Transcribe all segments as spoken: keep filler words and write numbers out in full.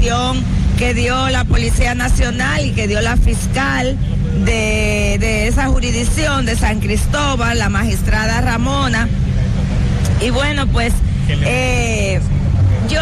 versión que dio la Policía Nacional y que dio la fiscal de, de esa jurisdicción de San Cristóbal, la magistrada Ramona. Y bueno, pues eh, yo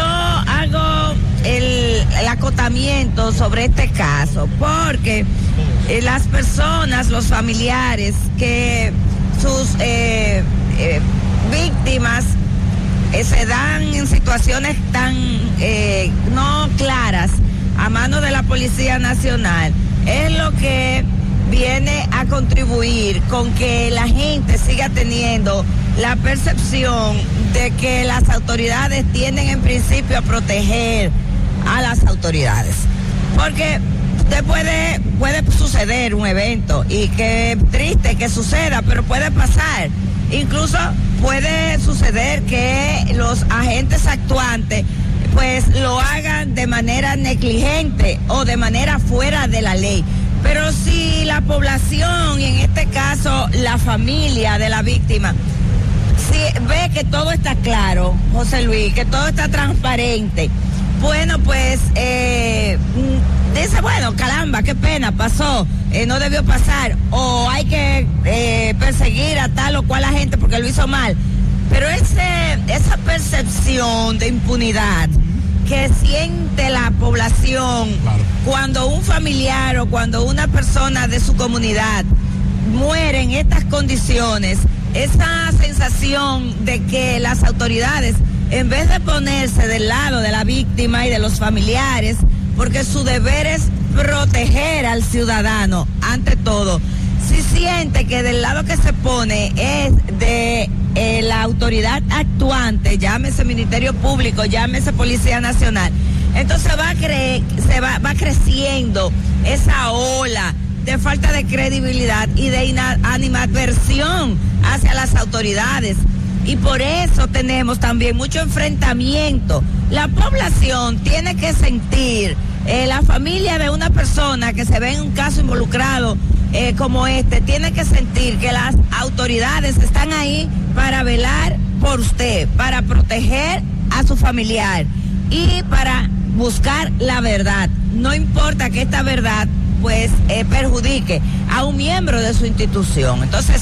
hago el, el acotamiento sobre este caso porque eh, las personas, los familiares que sus eh, eh, víctimas eh, se dan en situaciones tan eh, no claras a manos de la Policía Nacional, es lo que viene a contribuir con que la gente siga teniendo la percepción de que las autoridades tienden en principio a proteger a las autoridades. Porque después de, puede suceder un evento y que triste que suceda, pero puede pasar. Incluso puede suceder que los agentes actuantes pues lo hagan de manera negligente o de manera fuera de la ley. Pero si la población, y en este caso la familia de la víctima, si ve que todo está claro, José Luis, que todo está transparente, bueno, pues eh, dice, bueno, caramba, qué pena, pasó, eh, no debió pasar, o hay que eh, perseguir a tal o cual agente porque lo hizo mal. Pero ese, esa percepción de impunidad que siente la población, claro, cuando un familiar o cuando una persona de su comunidad muere en estas condiciones, esa sensación de que las autoridades, en vez de ponerse del lado de la víctima y de los familiares, porque su deber es proteger al ciudadano ante todo, si siente que del lado que se pone es de eh, la autoridad actuante, llámese Ministerio Público, llámese Policía Nacional, entonces va, cre- se va, va creciendo esa ola de falta de credibilidad y de ina- animadversión hacia las autoridades. Y por eso tenemos también mucho enfrentamiento. La población tiene que sentir, eh, la familia de una persona que se ve en un caso involucrado eh, como este, tiene que sentir que las autoridades están ahí para velar por usted, para proteger a su familiar y para buscar la verdad. No importa que esta verdad pues eh, perjudique a un miembro de su institución. Entonces,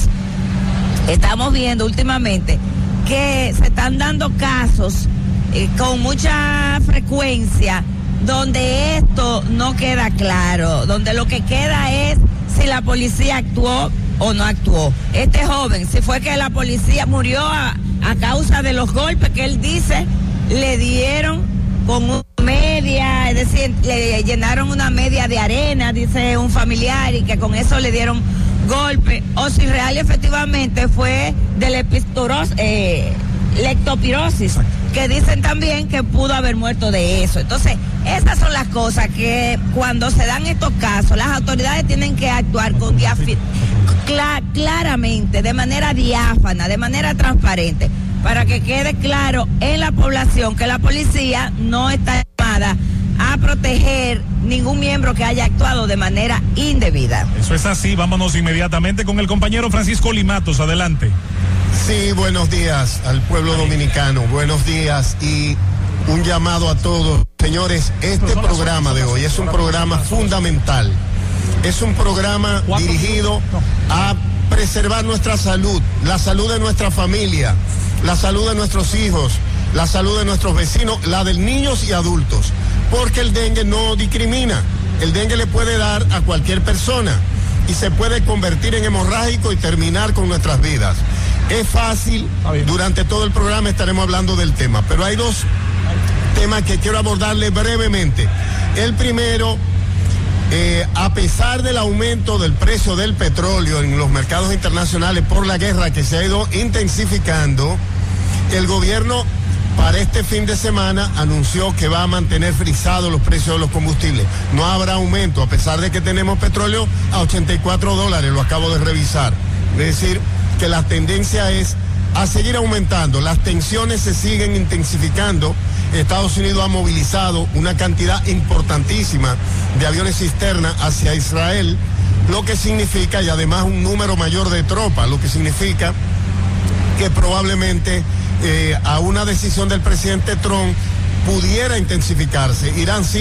estamos viendo últimamente que se están dando casos eh, con mucha frecuencia donde esto no queda claro, donde lo que queda es si la policía actuó o no actuó. Este joven, si fue que la policía murió a, a causa de los golpes que él dice le dieron con una media, es decir, le llenaron una media de arena, dice un familiar, y que con eso le dieron golpe, o si real y efectivamente fue de leptospirosis, eh, leptospirosis, que dicen también que pudo haber muerto de eso. Entonces, esas son las cosas que cuando se dan estos casos, las autoridades tienen que actuar con diafi- cl- claramente, de manera diáfana, de manera transparente, para que quede claro en la población que la policía no está llamada a proteger ningún miembro que haya actuado de manera indebida. Eso es así. Vámonos inmediatamente con el compañero Francisco Limatos. Adelante. Sí, buenos días al pueblo dominicano, buenos días y un llamado a todos. Señores, este programa de hoy es un programa fundamental, es un programa dirigido a preservar nuestra salud, la salud de nuestra familia, la salud de nuestros hijos, la salud de nuestros vecinos, la de niños y adultos, porque el dengue no discrimina, el dengue le puede dar a cualquier persona y se puede convertir en hemorrágico y terminar con nuestras vidas. Es fácil, durante todo el programa estaremos hablando del tema, pero hay dos temas que quiero abordarle brevemente. El primero, eh, a pesar del aumento del precio del petróleo en los mercados internacionales por la guerra que se ha ido intensificando, el gobierno para este fin de semana anunció que va a mantener frisados los precios de los combustibles. No habrá aumento, a pesar de que tenemos petróleo a ochenta y cuatro dólares, lo acabo de revisar. Es decir, que la tendencia es a seguir aumentando. Las tensiones se siguen intensificando. Estados Unidos ha movilizado una cantidad importantísima de aviones cisterna hacia Israel, lo que significa, y además un número mayor de tropas, lo que significa que probablemente eh, a una decisión del presidente Trump pudiera intensificarse. Irán sí